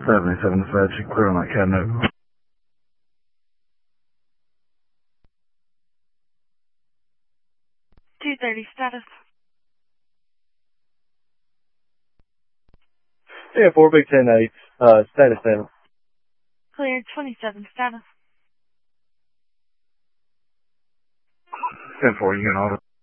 77 dispatch, clear on that Chattanooga. 230 status. Yeah, 4 Big 10-8, status 7. Clear 27 status. 10-4, you can order.